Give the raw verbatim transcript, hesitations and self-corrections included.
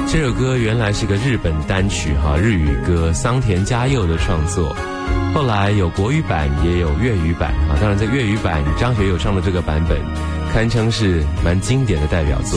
这首歌原来是个日本单曲哈，日语歌，桑田佳佑的创作。后来有国语版，也有粤语版啊。当然，在粤语版，张学友唱的这个版本，堪称是蛮经典的代表作。